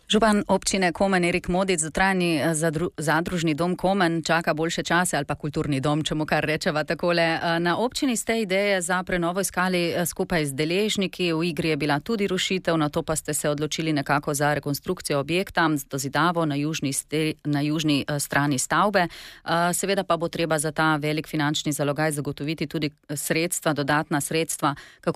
Župan občine Komen Erik Modic, dotrajani zadružni dom Komen čaka boljše čase ali pa kulturni dom, če mu kar rečeva takole. Na občini ste ideje za prenovo iskali skupaj z deležniki, v igri je bila tudi rušitev, na to pa ste se odločili nekako za rekonstrukcijo objekta z dozidavo na južni strani stavbe. Seveda pa bo treba za ta velik finančni zalogaj zagotoviti tudi sredstva, dodatna sredstva. Kako